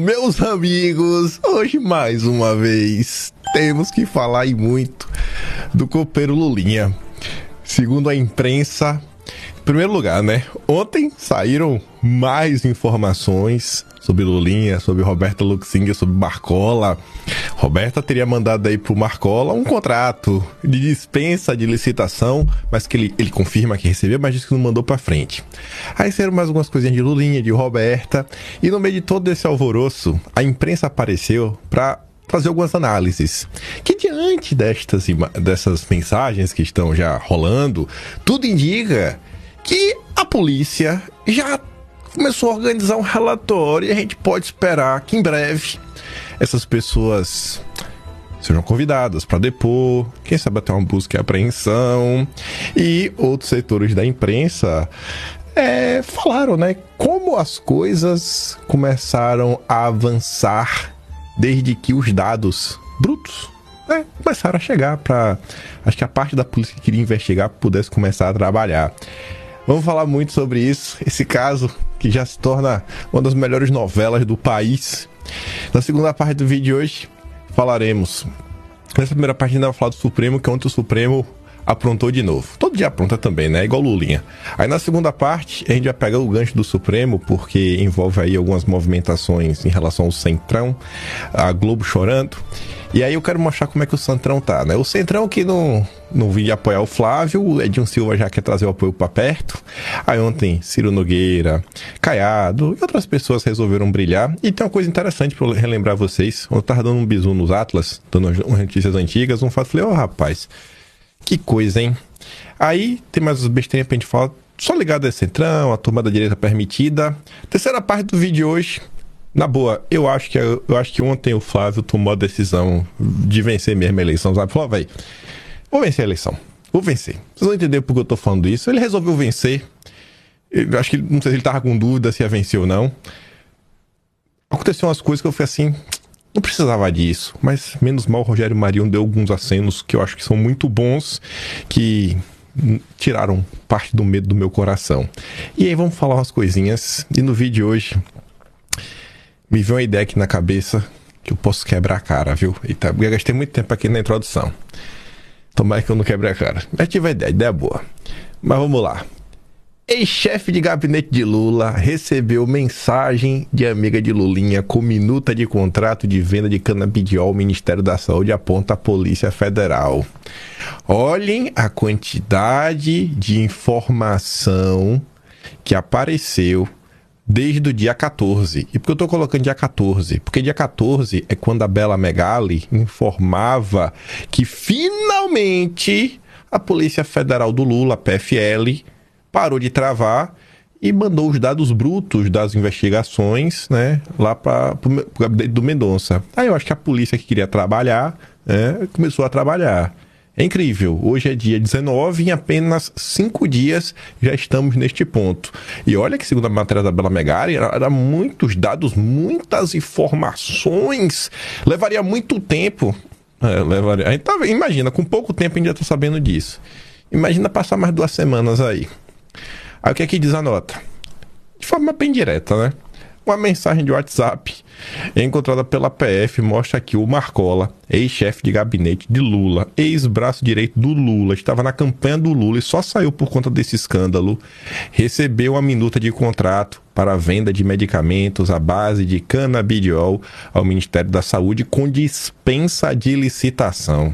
Meus amigos, hoje mais uma vez temos que falar e muito do copeiro Lulinha. Segundo a imprensa, em primeiro lugar, né? Ontem saíram mais informações sobre Lulinha, sobre Roberta Luxinger, sobre Marcola. Roberta teria mandado aí pro Marcola um contrato de dispensa de licitação, mas que ele confirma que recebeu, mas disse que não mandou pra frente. Aí saíram mais algumas coisinhas de Lulinha, de Roberta, e no meio de todo esse alvoroço, a imprensa apareceu pra fazer algumas análises. Que diante dessas mensagens que estão já rolando, tudo indica que a polícia já começou a organizar um relatório e a gente pode esperar que em breve essas pessoas sejam convidadas para depor, quem sabe até uma busca e apreensão. E outros setores da imprensa falaram, né, como as coisas começaram a avançar desde que os dados brutos começaram a chegar para, acho que a parte da polícia que queria investigar pudesse começar a trabalhar. Vamos falar muito sobre isso, esse caso que já se torna uma das melhores novelas do país. Na segunda parte do vídeo de hoje, falaremos. Nessa primeira parte, a gente vai falar do Supremo, que ontem o Supremo aprontou de novo. Todo dia apronta também, né? Igual Lulinha. Aí na segunda parte, a gente vai pegar o gancho do Supremo, porque envolve aí algumas movimentações em relação ao Centrão, a Globo chorando. E aí eu quero mostrar como é que o Centrão tá, né? O Centrão que não vinha apoiar o Flávio, o Edinho Silva já quer trazer o apoio pra perto. Aí ontem, Ciro Nogueira, Caiado e outras pessoas resolveram brilhar. E tem uma coisa interessante pra eu relembrar vocês. Quando eu tava dando um bisu nos Atlas, dando umas notícias antigas, um fato, falei, rapaz, que coisa, hein? Aí tem mais uns besteirinhas pra gente falar, só ligado a Centrão, a turma da direita permitida. Terceira parte do vídeo de hoje. Na boa, eu acho que ontem o Flávio tomou a decisão de vencer mesmo a eleição, sabe? Falou, velho, vou vencer a eleição. Vou vencer. Vocês vão entender por que eu tô falando isso. Ele resolveu vencer. Eu acho que, não sei se ele tava com dúvida se ia vencer ou não. Aconteceu umas coisas que eu fui assim, não precisava disso. Mas, menos mal, o Rogério Marinho deu alguns acenos que eu acho que são muito bons, que tiraram parte do medo do meu coração. E aí, vamos falar umas coisinhas. E no vídeo de hoje, me veio uma ideia aqui na cabeça que eu posso quebrar a cara, viu? Eita, eu gastei muito tempo aqui na introdução. Tomara que eu não quebre a cara. Mas tive a ideia boa. Mas vamos lá. Ex-chefe de gabinete de Lula recebeu mensagem de amiga de Lulinha com minuta de contrato de venda de canabidiol. O Ministério da Saúde aponta a Polícia Federal. Olhem a quantidade de informação que apareceu desde o dia 14. E por que eu tô colocando dia 14? Porque dia 14 é quando a Bela Megali informava que finalmente a Polícia Federal do Lula, a PFL, parou de travar e mandou os dados brutos das investigações, né, lá para o gabinete do Mendonça. Aí eu acho que a polícia que queria trabalhar, começou a trabalhar. É incrível, hoje é dia 19, em apenas 5 dias já estamos neste ponto. E olha que, segundo a matéria da Bela Megali, era muitos dados, muitas informações, levaria muito tempo. A gente imagina, com pouco tempo a gente já está sabendo disso. Imagina passar mais 2 semanas aí. Aí o que é que diz a nota? De forma bem direta, né? Uma mensagem de WhatsApp encontrada pela PF mostra que o Marcola, ex-chefe de gabinete de Lula, ex-braço direito do Lula, estava na campanha do Lula e só saiu por conta desse escândalo, recebeu uma minuta de contrato para a venda de medicamentos à base de canabidiol ao Ministério da Saúde com dispensa de licitação.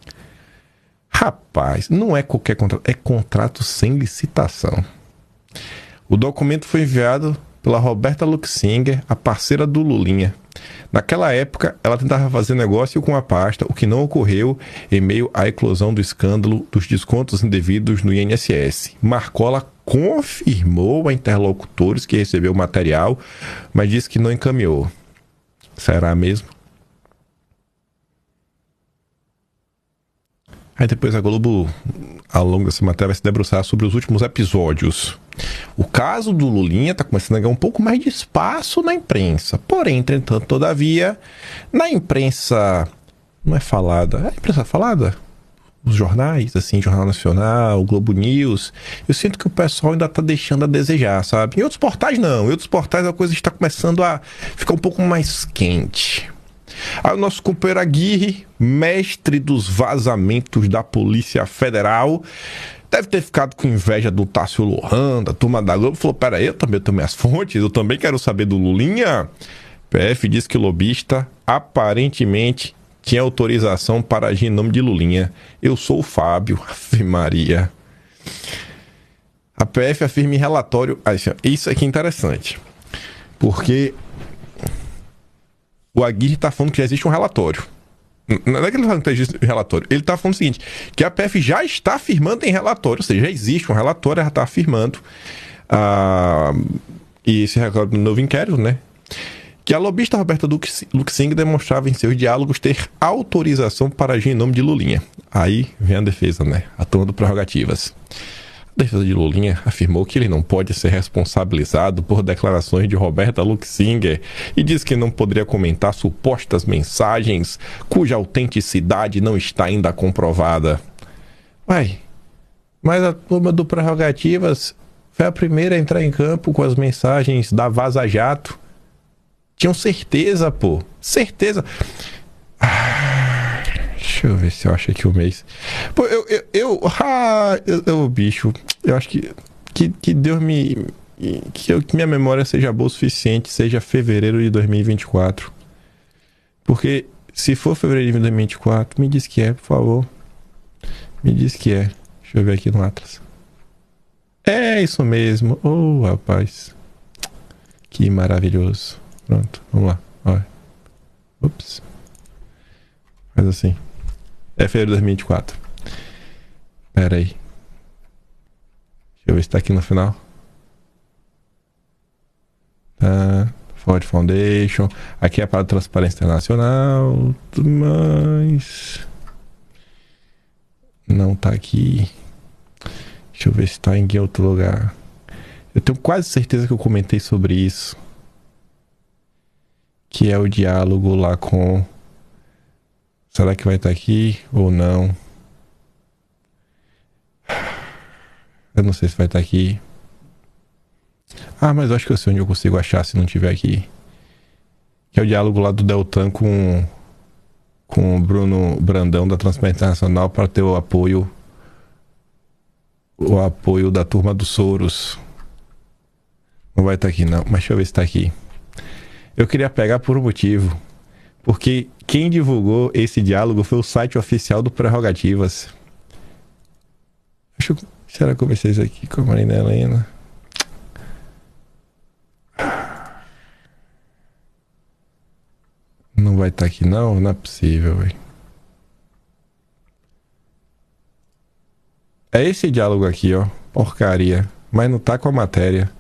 Rapaz, não é qualquer contrato, é contrato sem licitação. O documento foi enviado pela Roberta Luxinger, a parceira do Lulinha. Naquela época, ela tentava fazer negócio com a pasta, o que não ocorreu em meio à eclosão do escândalo dos descontos indevidos no INSS. Marcola confirmou a interlocutores que recebeu o material, mas disse que não encaminhou. Será mesmo? Aí depois a Globo, ao longo dessa matéria, vai se debruçar sobre os últimos episódios. O caso do Lulinha está começando a ganhar um pouco mais de espaço na imprensa. Porém, entretanto, todavia, na imprensa não é falada. É a imprensa falada? os jornais, assim, Jornal Nacional, Globo News, eu sinto que o pessoal ainda tá deixando a desejar, sabe? Em outros portais não, em outros portais a coisa está começando a ficar um pouco mais quente. Aí o nosso companheiro Aguirre, mestre dos vazamentos da Polícia Federal, deve ter ficado com inveja do Tássio Lohan, da turma da Globo, falou, peraí, eu também tenho minhas fontes, eu também quero saber do Lulinha. PF diz que o lobista aparentemente tinha autorização para agir em nome de Lulinha. Eu sou o Fábio, Ave Maria. A PF afirma em relatório... Isso aqui é interessante, porque o Aguirre está falando que já existe um relatório. Não é que ele está falando que existe um relatório. Ele está falando o seguinte, que a PF já está afirmando em relatório, ou seja, já existe um relatório, ela está afirmando, e esse relatório do novo inquérito, né? Que a lobista Roberta Luxing demonstrava em seus diálogos ter autorização para agir em nome de Lulinha. Aí vem a defesa, né? Atuando prerrogativas. A defesa de Lulinha afirmou que ele não pode ser responsabilizado por declarações de Roberta Luxinger e diz que não poderia comentar supostas mensagens cuja autenticidade não está ainda comprovada. Uai, mas a turma do Prerrogativas foi a primeira a entrar em campo com as mensagens da Vaza Jato. Tinham certeza, pô. Certeza. Deixa eu ver se eu acho aqui o mês. Pô, bicho, eu acho que Deus me... Que minha memória seja boa o suficiente, seja fevereiro de 2024. Porque se for fevereiro de 2024, me diz que é, por favor. Me diz que é. Deixa eu ver aqui no Atlas. É isso mesmo. Oh, rapaz. Que maravilhoso. Pronto, vamos lá. Olha. Ups. Faz assim. É fevereiro de 2024. Pera aí. Deixa eu ver se tá aqui no final. Tá. Ford Foundation. Aqui é para a Transparência Internacional. Tudo mais. Não tá aqui. Deixa eu ver se tá em que outro lugar. Eu tenho quase certeza que eu comentei sobre isso. Que é o diálogo lá com... Será que vai estar aqui ou não? Eu não sei se vai estar aqui. Mas eu acho que eu sei onde eu consigo achar se não tiver aqui. Que é o diálogo lá do Deltan com o Bruno Brandão da Transparência Internacional para ter o apoio da turma do Soros. Não vai estar aqui não, mas deixa eu ver se está aqui. Eu queria pegar por um motivo, porque quem divulgou esse diálogo foi o site oficial do Prerrogativas. Será que eu comecei isso aqui com a Marina Helena? Não vai estar aqui não? Não é possível, velho. É esse diálogo aqui, ó. Porcaria. Mas não tá com a matéria.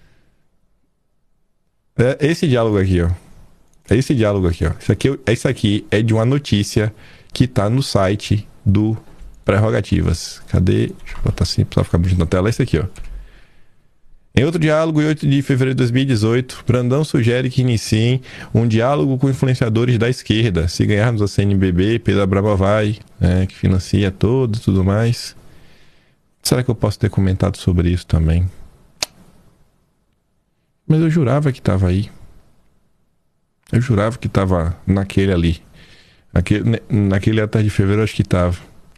É esse diálogo aqui, ó. É esse diálogo aqui, ó. Isso aqui é de uma notícia que tá no site do Prerrogativas. Cadê? Deixa eu botar assim pra ficar bonito na tela. É esse aqui, ó. Em outro diálogo, em 8 de fevereiro de 2018, Brandão sugere que iniciem um diálogo com influenciadores da esquerda. Se ganharmos a CNBB, Pedro Abramo vai, que financia todos e tudo mais. Será que eu posso ter comentado sobre isso também? Mas eu jurava que estava aí. Eu jurava que estava naquele ali. Naquele até de fevereiro, acho que estava.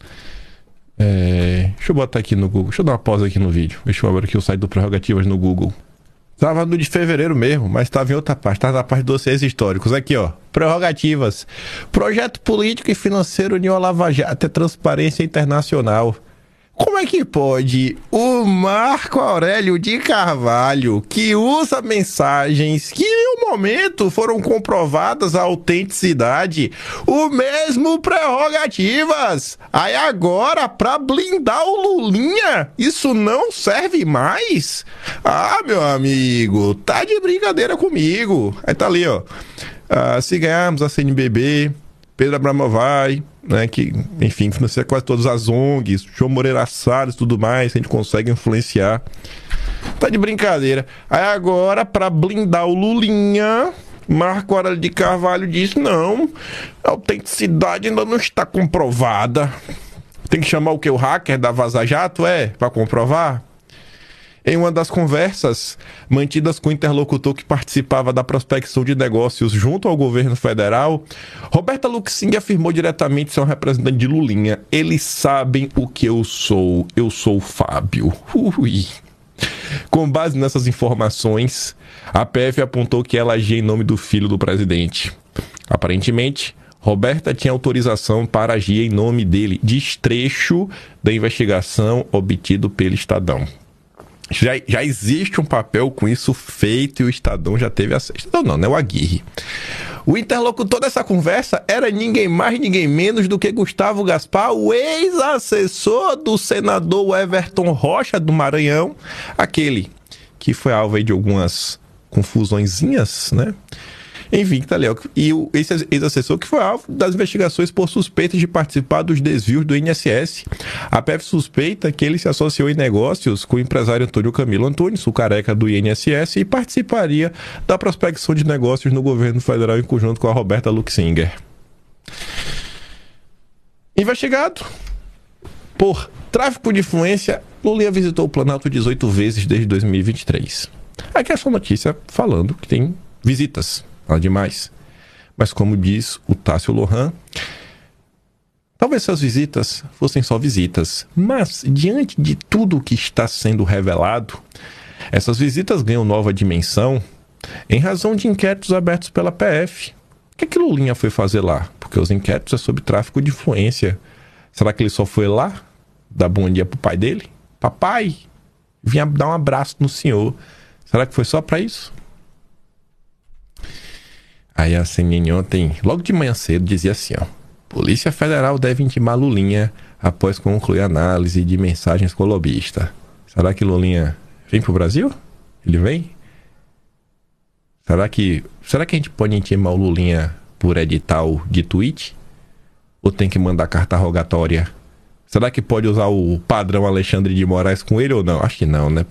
Deixa eu botar aqui no Google. Deixa eu dar uma pausa aqui no vídeo. Deixa eu abrir aqui o site do Prerrogativas no Google. Estava no de fevereiro mesmo, mas estava em outra parte. Estava na parte dos dossiês históricos. Aqui, ó. Prerrogativas. Projeto político e financeiro União Lava Jato é Transparência Internacional. Como é que pode o Marco Aurélio de Carvalho, que usa mensagens que em um momento foram comprovadas a autenticidade, o mesmo Prerrogativas, aí agora para blindar o Lulinha, isso não serve mais? Meu amigo, tá de brincadeira comigo. Aí tá ali, ó. Se ganharmos a CNBB, Pedro Abramo vai, né, que, enfim, financia quase todas as ONGs, João Moreira Salles e tudo mais, a gente consegue influenciar. Tá de brincadeira. Aí agora, para blindar o Lulinha, Marco Aurélio de Carvalho diz, não, a autenticidade ainda não está comprovada. Tem que chamar o que? O hacker da Vaza Jato? Pra comprovar? Em uma das conversas mantidas com o interlocutor que participava da prospecção de negócios junto ao governo federal, Roberta Luxing afirmou diretamente ser um representante de Lulinha. Eles sabem o que eu sou o Fábio. Ui. Com base nessas informações, a PF apontou que ela agia em nome do filho do presidente. Aparentemente, Roberta tinha autorização para agir em nome dele, destrecho da investigação obtido pelo Estadão. Já existe um papel com isso feito e o Estadão já teve acesso. Não é o Aguirre. O interlocutor dessa conversa era ninguém mais, ninguém menos do que Gustavo Gaspar, o ex-assessor do senador Everton Rocha do Maranhão, aquele que foi alvo aí de algumas confusõezinhas, né? Enfim, tá ali. E esse ex-assessor que foi alvo das investigações por suspeitas de participar dos desvios do INSS. A PF suspeita que ele se associou em negócios com o empresário Antônio Camilo Antunes, o careca do INSS, e participaria da prospecção de negócios no governo federal em conjunto com a Roberta Luxinger. Investigado por tráfico de influência, Lulinha visitou o Planalto 18 vezes desde 2023. Aqui é só notícia falando que tem visitas. Nada demais. Mas como diz o Tássio Lohan, talvez suas visitas fossem só visitas. Mas, diante de tudo que está sendo revelado, essas visitas ganham nova dimensão em razão de inquéritos abertos pela PF. O que Lulinha foi fazer lá? Porque os inquéritos é sobre tráfico de influência. Será que ele só foi lá dar bom dia pro pai dele? Papai, vinha dar um abraço no senhor. Será que foi só para isso? Aí a CNN ontem, logo de manhã cedo, dizia assim, ó: Polícia Federal deve intimar Lulinha após concluir a análise de mensagens com o lobista. Será que Lulinha vem pro Brasil? Ele vem? Será que a gente pode intimar o Lulinha por edital de tweet? Ou tem que mandar carta rogatória? Será que pode usar o padrão Alexandre de Moraes com ele ou não? Acho que não, né?